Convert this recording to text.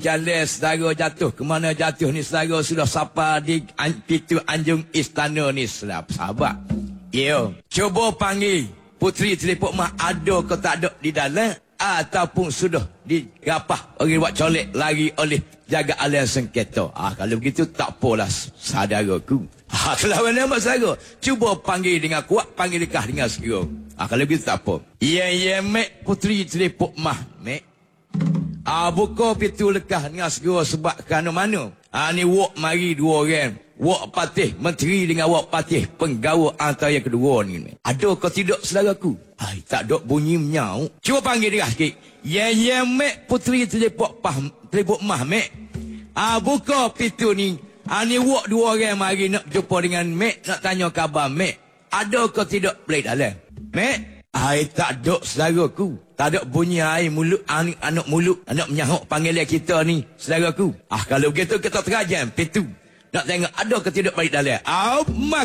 jalan saudara jatuh. Kemana jatuh ni saudara sudah sapa di pintu anjung istana ni. Sahabat. Yo, cuba panggil puteri Telipuk Mah ada ke tak ada di dalam. Ataupun sudah digapah orang buat colek lagi oleh jaga alian sengketa. Kalau begitu tak apalah saudaraku. Kalau mana mak saudara, cuba panggil dengan kuat, panggil dekah dengan segera. Kalau begitu tak apa. Ya mek puteri Telipuk Mah mek. Buka pintu lekah dengan segera sebab kerana mana? Ni wak mari dua orang. Wak patih menteri dengan wak patih penggawa antara yang kedua ni. Ada ke tidak saudaraku? Tak ada bunyi menyau. Cuba panggil dia sikit. Ya mek puteri Telipuk Mah mek. Buka pintu ni. Ni wak dua orang mari nak jumpa dengan mek, nak tanya khabar mek. Ada ke tidak boleh dalam? Mek? Tak ada saudaraku. Tak ada bunyi air mulut, anak mulut, anak menyahuk panggilan kita ni saudaraku. Kalau begitu kita terajam pintu. Nak tengok ada ke tidak balik dalam.